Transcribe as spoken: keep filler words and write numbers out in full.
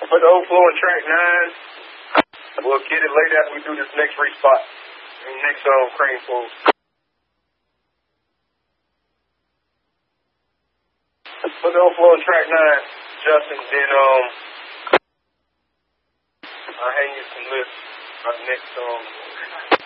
Put the overflow in track nine. We'll get it later after we do this next respot. Next um, crane pull. Put the overflow in track nine, Justin. Then um, I'll hang you some lifts on the next um.